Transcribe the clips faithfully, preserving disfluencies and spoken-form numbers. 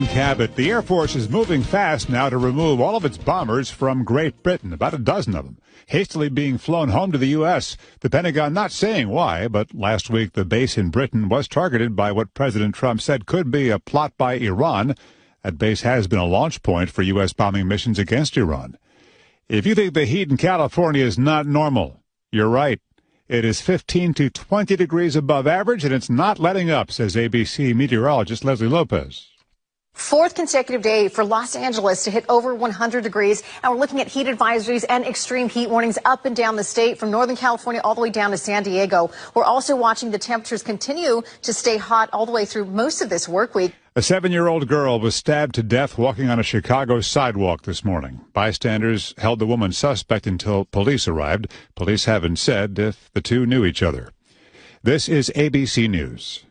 Cabot, the Air Force is moving fast now to remove all of its bombers from Great Britain, about a dozen of them, hastily being flown home to the U S. The Pentagon not saying why, but last week the base in Britain was targeted by what President Trump said could be a plot by Iran. That base has been a launch point for U S bombing missions against Iran. If you think the heat in California is not normal, you're right. It is fifteen to twenty degrees above average, and it's not letting up, says A B C meteorologist Leslie Lopez. Fourth consecutive day for Los Angeles to hit over one hundred degrees, and we're looking at heat advisories and extreme heat warnings up and down the state from Northern California all the way down to San Diego. We're also watching the temperatures continue to stay hot all the way through most of this work week. A seven-year-old girl was stabbed to death walking on a Chicago sidewalk this morning. Bystanders held the woman suspect until police arrived. Police haven't said if the two knew each other. This is A B C News.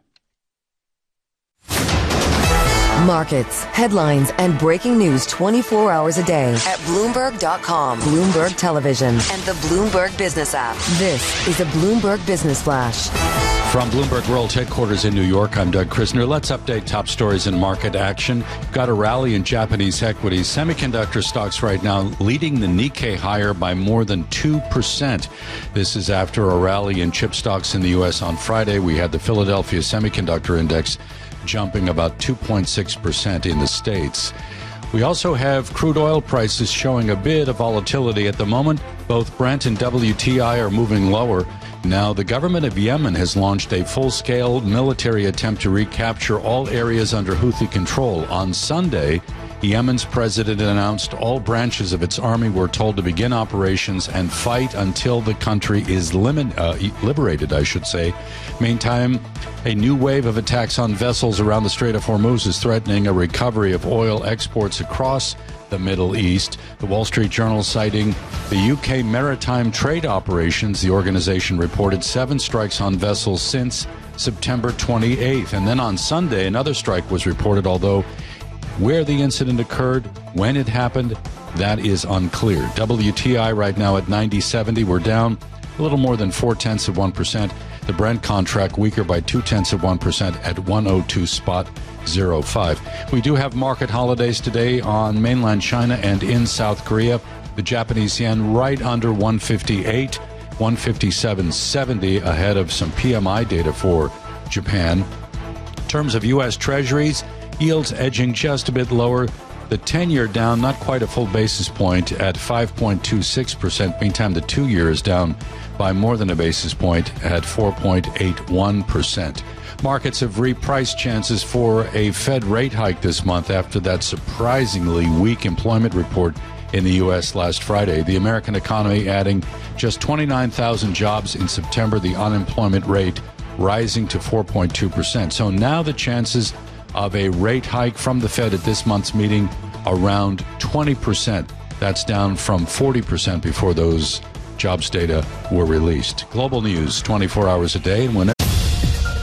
Markets, headlines, and breaking news twenty-four hours a day at Bloomberg dot com, Bloomberg Television, and the Bloomberg Business app. This is a Bloomberg Business Flash. From Bloomberg World Headquarters in New York, I'm Doug Krisner. Let's update top stories in market action. Got a rally in Japanese equities. Semiconductor stocks right now leading the Nikkei higher by more than two percent. This is after a rally in chip stocks in the U S on Friday. We had the Philadelphia Semiconductor Index jumping about two point six percent in the States. We also have crude oil prices showing a bit of volatility at the moment. Both Brent and W T I are moving lower. Now, the government of Yemen has launched a full-scale military attempt to recapture all areas under Houthi control. On Sunday, Yemen's president announced all branches of its army were told to begin operations and fight until the country is limit, uh, liberated, I should say. Meantime, a new wave of attacks on vessels around the Strait of Hormuz is threatening a recovery of oil exports across the Middle East. The Wall Street Journal citing the U K maritime trade operations. The organization reported seven strikes on vessels since September twenty-eighth. And then on Sunday, another strike was reported, although where the incident occurred, when it happened, that is unclear. W T I right now at ninety seventy. We're down a little more than four-tenths of one percent. The Brent contract weaker by two-tenths of one percent at one oh two spot zero five. We do have market holidays today on mainland China and in South Korea. The Japanese yen right under one fifty-eight, one fifty-seven seventy ahead of some P M I data for Japan. In terms of U S Treasuries, yields edging just a bit lower. The ten-year down, not quite a full basis point at five point two six percent. Meantime, the two-year is down by more than a basis point at four point eight one percent. Markets have repriced chances for a Fed rate hike this month after that surprisingly weak employment report in the U S last Friday. The American economy adding just twenty-nine thousand jobs in September, the unemployment rate rising to four point two percent. So now the chances of a rate hike from the Fed at this month's meeting around twenty percent. That's down from forty percent before those jobs data were released. Global news twenty-four hours a day, and whenever